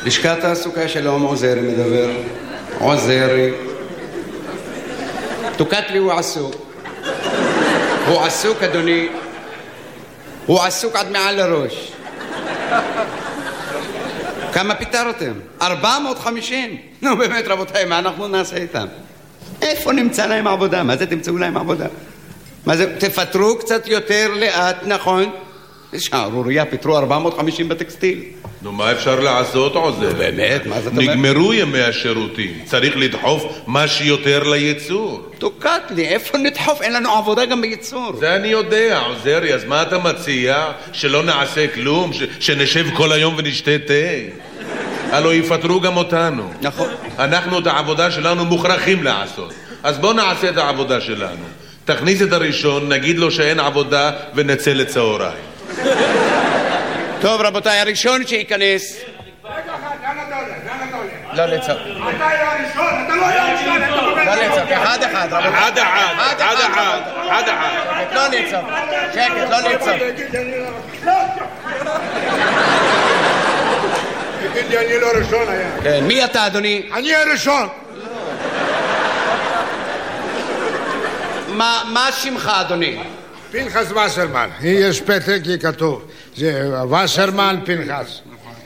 לשכת העסוקה שלום, עוזרי מדבר. עוזרי. תוקטלי הוא עסוק. הוא עסוק, אדוני. הוא עסוק עד מעל לראש. כמה פיטרתם? 450? נו באמת רבותיי, מה אנחנו נעשה איתם? איפה נמצא להם עבודה? מה זה תמצאו להם עבודה? מה זה? תפטרו קצת יותר לאט, נכון? שערוריה, פיטרו 450 בטקסטיל. נו, מה אפשר לעשות, עוזר? באמת, מה זאת אומרת? נגמרו ימי השירותים. צריך לדחוף מה שיותר לייצור. תוקעת לי, איפה נדחוף? אין לנו עבודה גם בייצור. זה אני יודע, עוזרי, אז מה אתה מציע? שלא נעשה כלום? שנשב כל היום ונשתה תה? הלוא יפטרו גם אותנו. נכון. אנחנו את העבודה שלנו מוכרחים לעשות. אז בוא נעשה את העבודה שלנו. תכניס את הראשון, נגיד לו שאין עבודה ונצא לצהריים. טוב רבותיי, הראשון שייכנס. רגע אחד, לאן אתה הולך? לאן אתה הולך? לא לצאת. אתה היה הראשון, אתה לא היה הראשון, אתה לא לצאת, אחד אחד רבותיי. אחד. לא לצאת, שקט, לא לצאת. תגיד לי, אני לא ראשון היה. כן, מי אתה אדוני? אני הראשון. מה שמך אדוני? פנחס וסרמן. יש פתק לי כתוב. זה וסרמן פנחס.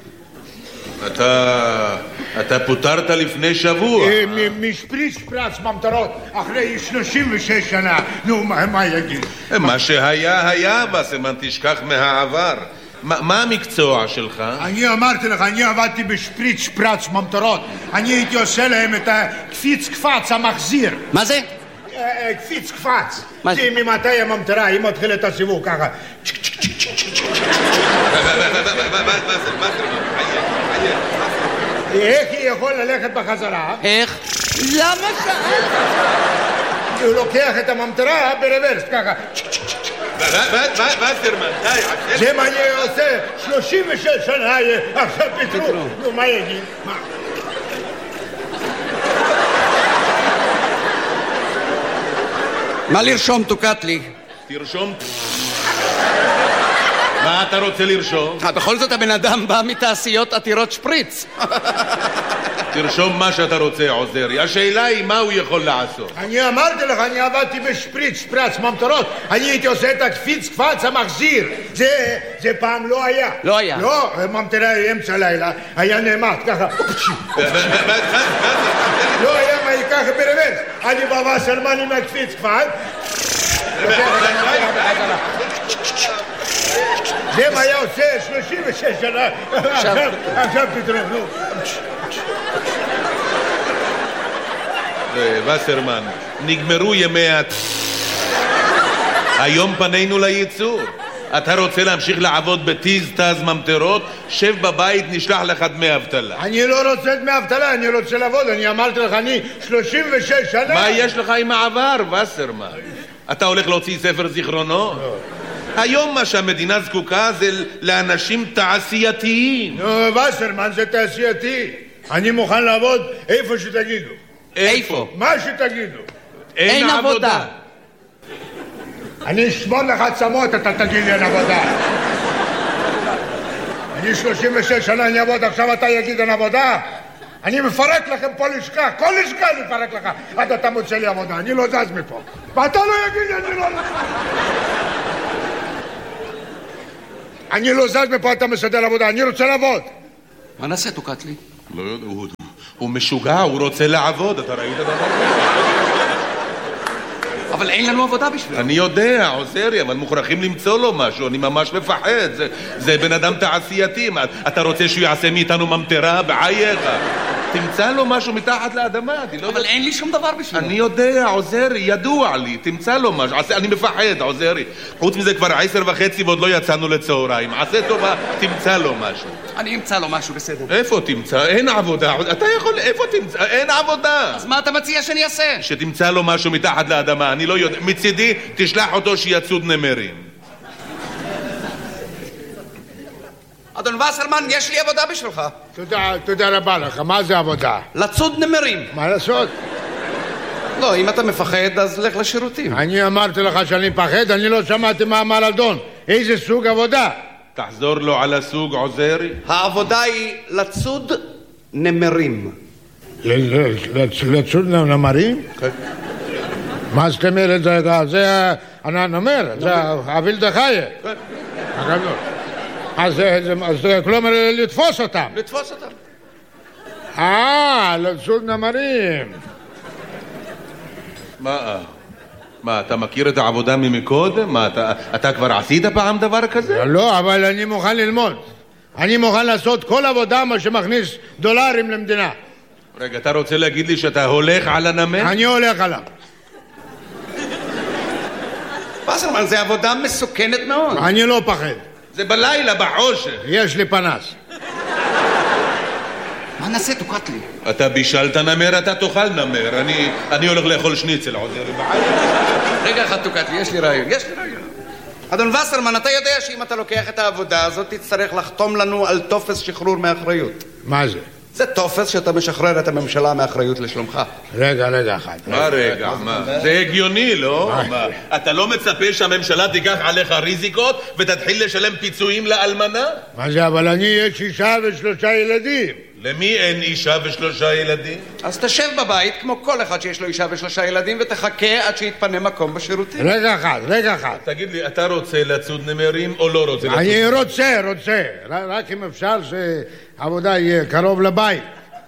אתה פוטרת לפני שבוע. משפריץ שפרץ ממטרות אחרי 36 שנה. נו, מה יגיד? מה שהיה היה, וסרמן, תשכח מהעבר. מה המקצוע שלך? אני אמרתי לך, אני עבדתי בשפריץ שפרץ ממטרות. אני הייתי עושה להם את הקפיץ קפץ המחזיר. מה זה? קפיץ קפץ. זה ממתי הממטרה, היא מתחילה את הסיבוב ככה. איך היא יכול ללכת בחזרה? איך? למה שאלת? הוא לוקח את הממטרה ברוורס ככה. וסרמן, די. זה מה אני עושה 36 שנה עכשיו פיטרו. נו, מה יגיד? מה לרשום תוקעת לי? תרשום. מה אתה רוצה לרשום? בכל זאת הבן אדם בא מתעשיות עתירות שפריץ. תרשום מה שאתה רוצה, עוזרי. השאלה היא מה הוא יכול לעשות. אני אמרתי לך, אני עבדתי בשפריץ, שפרץ, ממטרות. אני הייתי עושה את הקפיץ קפץ המחזיר. זה פעם לא היה. לא היה. לא, ממטרה אמצע לילה, היה נעמד ככה. לא היה מה ייקח ברוורס. אני בווסרמן עם הקפיץ קפץ. זה מה היה עושה 36 שנה. עכשיו פתרון, נו. וסרמן, נגמרו ימי היום פנינו לייצור. אתה רוצה להמשיך לעבוד בטיז תז ממטרות? שב בבית, נשלח לך דמי אבטלה. אני לא רוצה דמי אבטלה, אני רוצה לעבוד. אני אמרתי לך, אני 36 שנה. מה יש לך עם העבר, וסרמן? אתה הולך להוציא ספר זיכרונות? היום מה שהמדינה זקוקה זה לאנשים תעשייתיים. נו, וסרמן זה תעשייתי. אני מוכן לעבוד איפה שתגידו. איפה? מה שתגידו. אין עבודה. אני אשמור לך עצמות, אתה תגיד לי אין עבודה. אני 36 שנה אני אעבוד, עכשיו אתה יגיד אין עבודה? אני מפרק לכם פה לשכה, כל לשכה אני מפרק לך עד אתה מוצא לי עבודה, אני לא זז מפה. ואתה לא יגיד לי, אני לא... אני לא זז מפה, אתה מסדר עבודה, אני רוצה לעבוד. מה נעשה תוקעת לי? לא יודע, הוא משוגע, הוא רוצה לעבוד, אתה ראית דבר? אבל אין לנו עבודה בשביל. אני יודע, עוזרי, אבל מוכרחים למצוא לו משהו, אני ממש מפחד, זה בן אדם תעשייתי, אתה רוצה שהוא יעשה מאיתנו ממטרה בעייך? תמצא לו משהו מתחת לאדמה. אבל אין לי שום דבר בשביל. אני יודע, עוזרי, ידוע לי, תמצא לו משהו, אני מפחד, עוזרי. חוץ מזה כבר 10:30 ועוד לא יצאנו לצהריים, עשה טובה, תמצא לו משהו. אני אמצא לו משהו, בסדר. איפה תמצא? אין עבודה. אתה יכול, איפה תמצא? אין עבודה. אז מה אתה מציע שאני אעשה? שתמצא לו משהו מתחת לאדמה, אני לא יודע. מצידי, תשלח אותו שיצוד נמרים. אדון וסרמן, יש לי עבודה בשבילך. תודה רבה לך. מה זה עבודה? לצוד נמרים. מה לעשות? לא, אם אתה מפחד, אז לך לשירותים. אני אמרתי לך שאני מפחד, אני לא שמעתי מה אמר אדון. איזה סוג עבודה? תחזור לו על הסוג, עוזרי. העבודה היא לצוד נמרים. לצוד נמרים? מה זאת אומרת? זה הנמר, זה הווילדה חיה. הגדול. אז כלומר לתפוס אותם. לתפוס אותם. לצוד נמרים. מה, אתה מכיר את העבודה ממקודם? מה, אתה כבר עשית פעם דבר כזה? לא, אבל אני מוכן ללמוד. אני מוכן לעשות כל עבודה מה שמכניס דולרים למדינה. רגע, אתה רוצה להגיד לי שאתה הולך על הנמר? אני הולך עליו. וסרמן, זה עבודה מסוכנת מאוד. אני לא פחד. זה בלילה, בחושך. יש לי פנס. מה נעשה? תוקעת לי. אתה בישלת נמר, אתה תאכל נמר. אני הולך לאכול שניצל, עוזרי. רגע אחד תוקעת לי, יש לי רעיון. אדון וסרמן, אתה יודע שאם אתה לוקח את העבודה הזאת, תצטרך לחתום לנו על טופס שחרור מאחריות. מה זה? זה טופס שאתה משחרר את הממשלה מאחריות לשלומך. רגע אחד. מה רגע? זה הגיוני, לא? אתה לא מצפה שהממשלה תיקח עליך ריזיקות ותתחיל לשלם פיצויים לאלמנה? מה זה? אבל אני יש אישה ו3 ילדים. למי אין אישה ו3 ילדים? אז תשב בבית כמו כל אחד שיש לו אישה ו3 ילדים ותחכה עד שיתפנה מקום בשירותים. רגע אחד. תגיד לי, אתה רוצה לצוד נמרים או לא רוצה לצוד? אני רוצה. רק אם אפשר שהעבודה יהיה קרוב לבית.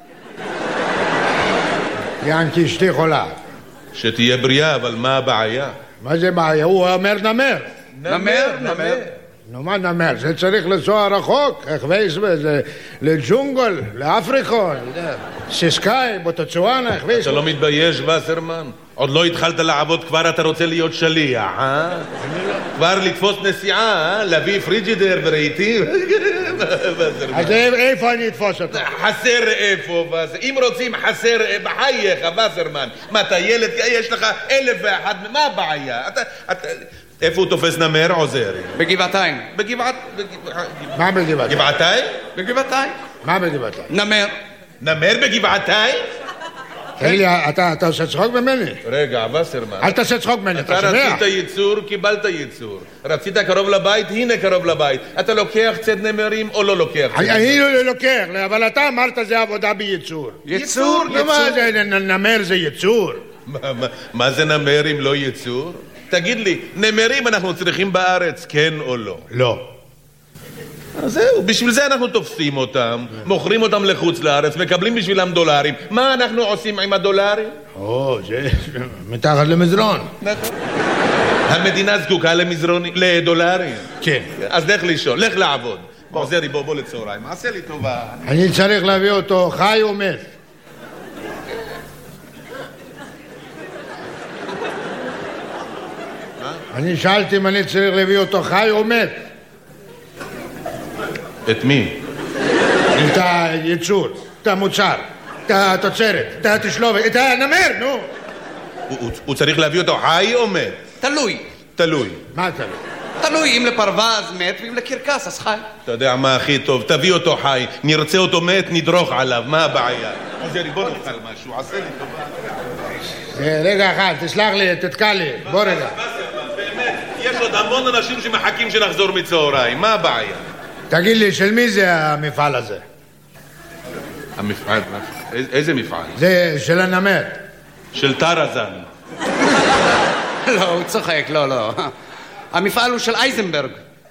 כי אשתי חולה. שתהיה בריאה, אבל מה הבעיה? מה זה בעיה? הוא אומר נמר. נמר. נו, מה נמר? זה צריך לנסוע רחוק, איך וייס בזה, לג'ונגל, לאפריקון, סיסקאי, בוטצואנה, איך וייס. אתה לא מתבייש, וסרמן? עוד לא התחלת לעבוד, כבר אתה רוצה להיות שליח, אה? כבר לתפוס נסיעה, להביא פריג'ידר ורהיטים? אז איפה אני אתפוס אותו? חסר איפה, אם רוצים חסר, בחייך, וסרמן. מה, אתה ילד, יש לך 1001, מה הבעיה? איפה הוא תופס נמר, עוזר? בגבעתיים. מה בגבעתיים? גבעתיים? בגבעתיים. מה בגבעתיים? נמר בגבעתיים? אלי, אתה עושה צחוק ממני? רגע, וסרמן. אל תעשה צחוק ממני, אתה רצית ייצור, קיבלת ייצור. רצית קרוב לבית, הנה קרוב לבית. אתה לוקח צד נמרים או לא לוקח? אני לא לוקח, אבל אתה אמרת זה עבודה בייצור. ייצור? מה זה, נמר זה ייצור? מה זה נמר אם לא ייצור? תגיד לי, נמרים אנחנו צריכים בארץ, כן או לא? לא. אז זהו, בשביל זה אנחנו תופסים אותם, מוכרים אותם לחוץ לארץ, מקבלים בשבילם דולרים. מה אנחנו עושים עם הדולרים? זה מתחת למזרון. נכון. המדינה זקוקה לדולרים? כן. אז לך לישון, לך לעבוד. עוזרי, בוא לצהריים, עשה לי טובה. אני צריך להביא אותו חי או מת. אני שאלתי אם אני צריך להביא אותו חי או מת. את מי? את הייצור, את המוצר, את התוצרת, את התשלובת, את הנמר, נו. הוא צריך להביא אותו חי או מת? תלוי. מה תלוי? תלוי, אם לפרווה אז מת, ואם לקרקס אז חי. אתה יודע מה הכי טוב, תביא אותו חי, נרצה אותו מת, נדרוך עליו, מה הבעיה? עוזרי, בוא נאכל משהו, עשה לי טובה. רגע אחד, תסלח לי, תתקע לי, בוא רגע. באמת, יש עוד המון אנשים שמחכים שנחזור מצהריים, מה הבעיה? תגיד לי, של מי זה המפעל הזה? המפעל? איזה מפעל? זה של הנמר. של טרזן. לא, הוא צוחק, לא. המפעל הוא של אייזנברג.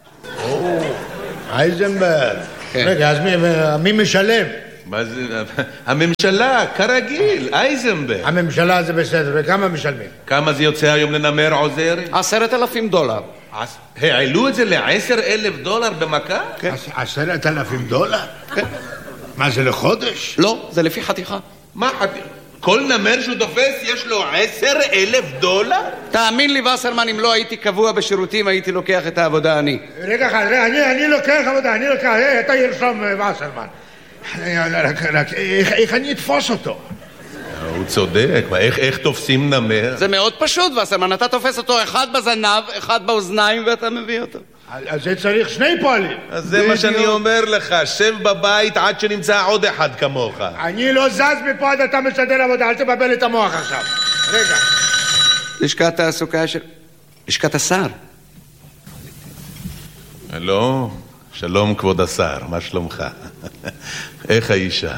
אייזנברג. רגע, אז מי משלם? מה זה? הממשלה, כרגיל, אייזנברג. הממשלה זה בסדר, וכמה משלמים? כמה זה יוצא היום לנמר, עוזרי? $10,000. העלו את זה $10,000 במכה? כן. $10,000? כן. מה זה, לחודש? לא, זה לפי חתיכה. מה חתיכה? כל נמר שהוא תופס יש לו $10,000? תאמין לי, וסרמן, אם לא הייתי קבוע בשירותים, הייתי לוקח את העבודה אני. רגע אחד, אני לוקח עבודה, אתה ירשום וסרמן. רק איך אני אתפוס אותו? הוא צודק, איך תופסים נמר? זה מאוד פשוט, וסרמן, אתה תופס אותו אחד בזנב, אחד באוזניים ואתה מביא אותו. אז זה צריך 2 פועלים. אז זה מה שאני אומר לך, שב בבית עד שנמצא עוד אחד כמוך. אני לא זז מפה עד אתה מסדר עבודה, אל תבבל את המוח עכשיו. רגע. לשכת תעסוקה של... לשכת השר. לא, שלום כבוד השר, מה שלומך? איך האישה?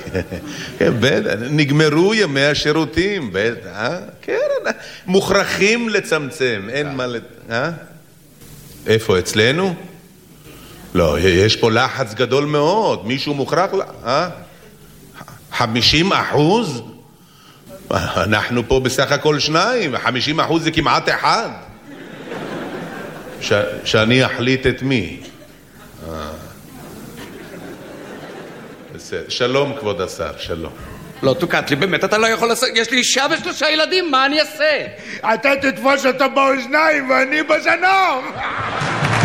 נגמרו ימי השירותים, כן, מוכרחים לצמצם, אין מה איפה, אצלנו? לא, יש פה לחץ גדול מאוד, מישהו מוכרח 50%? אנחנו פה בסך הכל 2, 50% זה כמעט 1. שאני אחליט את מי? בסדר. שלום כבוד השר, שלום. לא תוקעת לי, באמת אתה לא יכול לעשות, יש לי אישה ו3 ילדים, מה אני אעשה? אתה תתפוס אותו באוזניים ואני בזנב.